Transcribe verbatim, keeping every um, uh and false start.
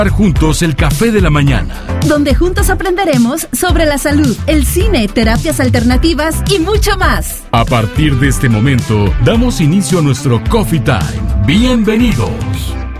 Juntos el café de la mañana, donde juntos aprenderemos sobre la salud, el cine, terapias alternativas y mucho más. A partir de este momento, damos inicio a nuestro Coffee Time. Bienvenidos.